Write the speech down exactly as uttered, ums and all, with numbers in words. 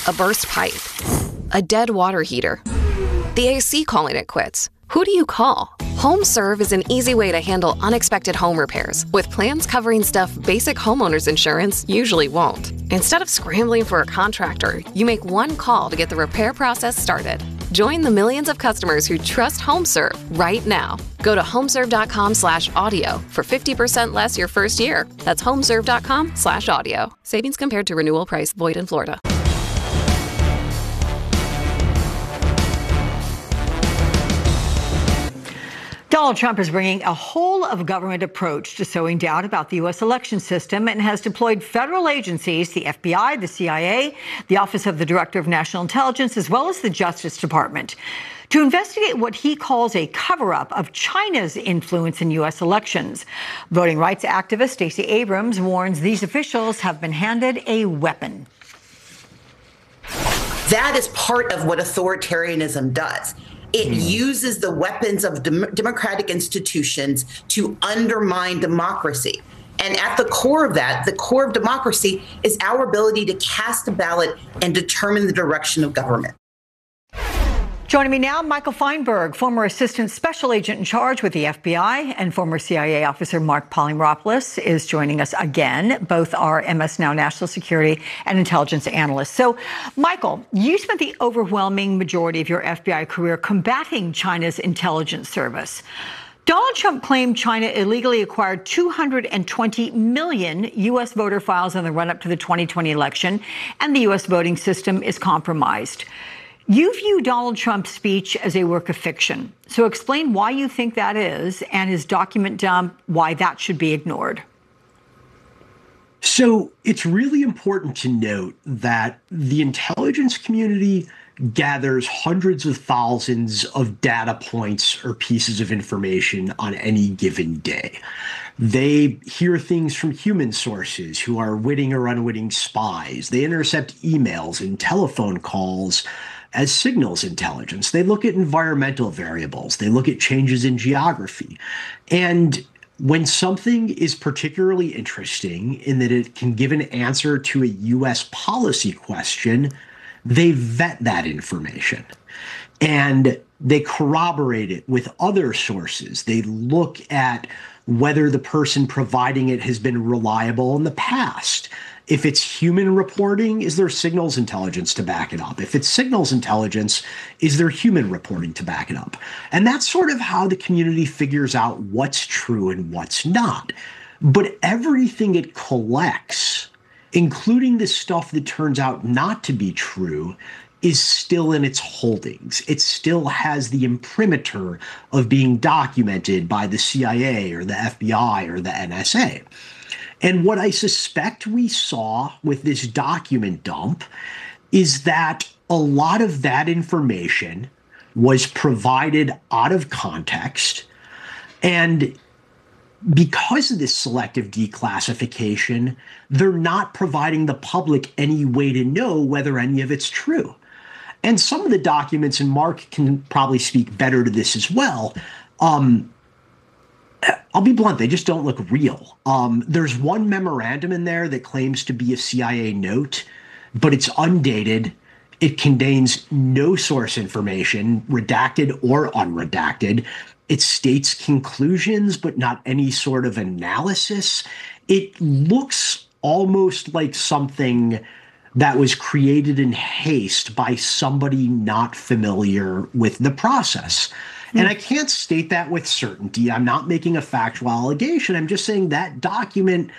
A burst pipe? A dead water heater? The A C calling it quits? Who do you call? HomeServe is an easy way to handle unexpected home repairs with plans covering stuff basic homeowners insurance usually won't. Instead of scrambling for a contractor, you make one call to get the repair process started. Join the millions of customers who trust HomeServe right now. Go to homeserve.com slash audio for fifty percent less your first year. That's homeserve.com slash audio. Savings compared to renewal price void in Florida. Donald Trump is bringing a whole-of-government approach to sowing doubt about the U S election system and has deployed federal agencies, the F B I, the C I A, the Office of the Director of National Intelligence, as well as the Justice Department, to investigate what he calls a cover-up of China's influence in U S elections. Voting rights activist Stacey Abrams warns these officials have been handed a weapon. That is part of what authoritarianism does. It mm. uses the weapons of dem- democratic institutions to undermine democracy. And at the core of that, the core of democracy is our ability to cast a ballot and determine the direction of government. Joining me now, Michael Feinberg, former assistant special agent in charge with the F B I, and former C I A officer Mark Polymeropoulos is joining us again. Both are M S Now national security and intelligence analysts. So, Michael, you spent the overwhelming majority of your F B I career combating China's intelligence service. Donald Trump claimed China illegally acquired two hundred twenty million U S voter files in the run-up to the twenty twenty election, and the U S voting system is compromised. You view Donald Trump's speech as a work of fiction. So explain why you think that is, and his document dump, why that should be ignored. So it's really important to note that the intelligence community gathers hundreds of thousands of data points or pieces of information on any given day. They hear things from human sources who are witting or unwitting spies. They intercept emails and telephone calls as signals intelligence. They look at environmental variables. They look at changes in geography. And when something is particularly interesting in that it can give an answer to a U S policy question, they vet that information and they corroborate it with other sources. They look at whether the person providing it has been reliable in the past. If it's human reporting, is there signals intelligence to back it up? If it's signals intelligence, is there human reporting to back it up? And that's sort of how the community figures out what's true and what's not. But everything it collects, including the stuff that turns out not to be true, is still in its holdings. It still has the imprimatur of being documented by the C I A or the F B I or the N S A. And what I suspect we saw with this document dump is that a lot of that information was provided out of context. And because of this selective declassification, they're not providing the public any way to know whether any of it's true. And some of the documents, and Mark can probably speak better to this as well, um, I'll be blunt, they just don't look real. Um, there's one memorandum in there that claims to be a C I A note, but it's undated. It contains no source information, redacted or unredacted. It states conclusions, but not any sort of analysis. It looks almost like something that was created in haste by somebody not familiar with the process. And I can't state that with certainty. I'm not making a factual allegation. I'm just saying that document